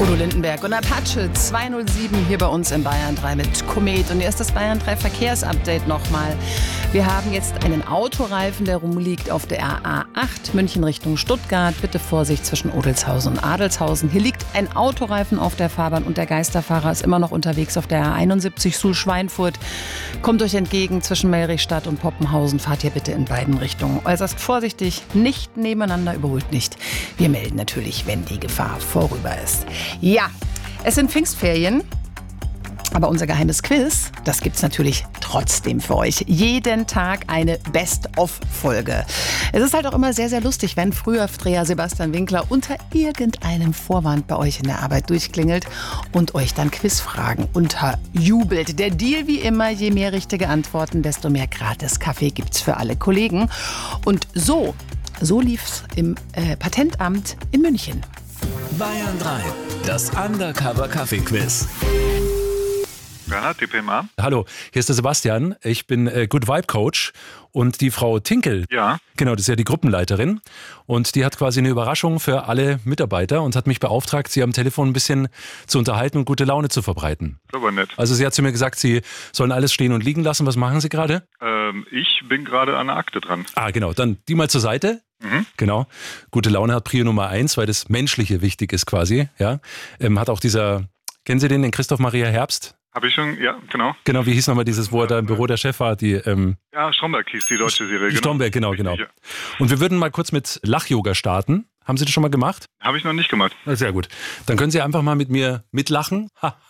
Udo Lindenberg und Apache 207 hier bei uns in Bayern 3 mit Komet. Und hier ist das Bayern 3 Verkehrsupdate nochmal. Wir haben jetzt einen Autoreifen, der rumliegt auf der A8 München Richtung Stuttgart. Bitte Vorsicht zwischen Odelshausen und Adelshausen. Hier liegt ein Autoreifen auf der Fahrbahn und der Geisterfahrer ist immer noch unterwegs auf der A71 Suhl-Schweinfurt. Kommt euch entgegen zwischen Melrichstadt und Poppenhausen. Fahrt hier bitte in beiden Richtungen. Äußerst vorsichtig, nicht nebeneinander, überholt nicht. Wir melden natürlich, wenn die Gefahr vorüber ist. Ja, es sind Pfingstferien. Aber unser geheimes Quiz, das gibt's natürlich trotzdem für euch. Jeden Tag eine Best-of-Folge. Es ist halt auch immer sehr, sehr lustig, wenn Frühaufdreher Sebastian Winkler unter irgendeinem Vorwand bei euch in der Arbeit durchklingelt und euch dann Quizfragen unterjubelt. Der Deal wie immer, je mehr richtige Antworten, desto mehr Gratis-Kaffee gibt's für alle Kollegen. Und so lief's im Patentamt in München. Bayern 3, das Undercover-Kaffee-Quiz. Bernhard, DPMA. Hallo, hier ist der Sebastian. Ich bin Good Vibe Coach und die Frau Tinkel, Ja. genau, das ist ja die Gruppenleiterin und die hat quasi eine Überraschung für alle Mitarbeiter und hat mich beauftragt, sie am Telefon ein bisschen zu unterhalten und gute Laune zu verbreiten. Das ist aber nett. Also sie hat zu mir gesagt, sie sollen alles stehen und liegen lassen. Was machen Sie gerade? Ich bin gerade an der Akte dran. Ah, genau, dann die mal zur Seite. Genau. Gute Laune hat Prio Nummer 1, weil das Menschliche wichtig ist quasi. Ja. Hat auch kennen Sie den Christoph Maria Herbst? Habe ich schon, ja, genau. Genau, wie hieß nochmal dieses, wo er da im Büro der Chef war? Ja, Stromberg hieß die deutsche Serie. Stromberg, genau. Richtig, ja. Und wir würden mal kurz mit Lach-Yoga starten. Haben Sie das schon mal gemacht? Habe ich noch nicht gemacht. Na, sehr gut. Dann können Sie einfach mal mit mir mitlachen.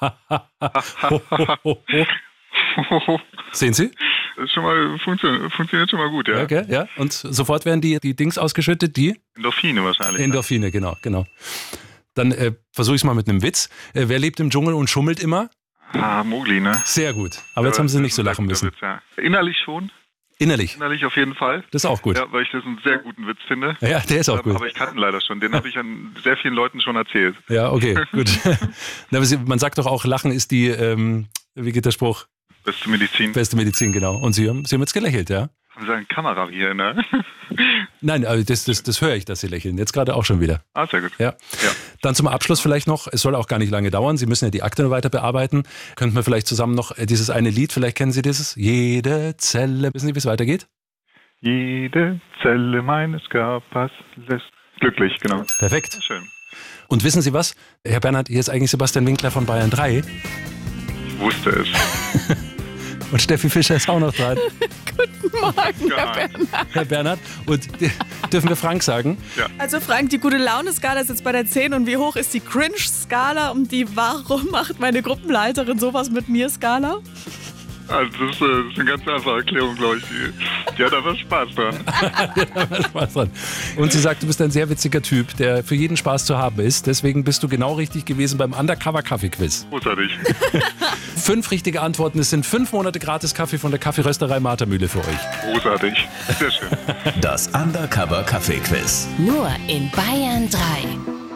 Sehen Sie? Das ist schon mal, funktioniert schon mal gut, ja. Okay, ja. Und sofort werden die Dings ausgeschüttet, die? Endorphine wahrscheinlich. Endorphine, genau. Dann versuche ich es mal mit einem Witz. Wer lebt im Dschungel und schummelt immer? Mowgli, ne? Sehr gut. Aber jetzt haben Sie nicht so lachen müssen. Witz, ja. Innerlich schon. Innerlich. Innerlich auf jeden Fall. Das ist auch gut. Ja, weil ich das einen sehr guten Witz finde. Ja, der ist auch gut. Aber ich kannte ihn leider schon. Den habe ich an sehr vielen Leuten schon erzählt. Ja, okay, gut. Man sagt doch auch, Lachen ist die, wie geht der Spruch? Beste Medizin. Beste Medizin, genau. Und Sie haben jetzt gelächelt, ja? Haben Sie eine Kamera hier, ne? Nein, aber das höre ich, dass Sie lächeln. Jetzt gerade auch schon wieder. Ah, sehr gut. Ja. Dann zum Abschluss vielleicht noch, es soll auch gar nicht lange dauern, Sie müssen ja die Akte weiter bearbeiten. Könnten wir vielleicht zusammen noch dieses eine Lied, vielleicht kennen Sie dieses? Jede Zelle, wissen Sie, wie es weitergeht? Jede Zelle meines Körpers lässt glücklich, genau. Perfekt. Schön. Und wissen Sie was? Herr Bernhard, hier ist eigentlich Sebastian Winkler von Bayern 3. Ich wusste es. Und Steffi Fischer ist auch noch dran. Guten Morgen, Herr Bernhard. Herr Bernhard. Und dürfen wir Frank sagen? Ja. Also Frank, die Gute-Laune-Skala ist jetzt bei der 10 und wie hoch ist die Cringe-Skala und die Warum macht meine Gruppenleiterin sowas mit mir Skala? Also das ist eine ganz einfache Erklärung, glaube ich. Die hat aber Spaß dran. Und sie sagt, du bist ein sehr witziger Typ, der für jeden Spaß zu haben ist. Deswegen bist du genau richtig gewesen beim Undercover-Kaffee-Quiz. Großartig. 5 richtige Antworten. Es sind 5 Monate gratis Kaffee von der Kaffeerösterei Martermühle für euch. Großartig. Sehr schön. Das Undercover-Kaffee-Quiz. Nur in Bayern 3.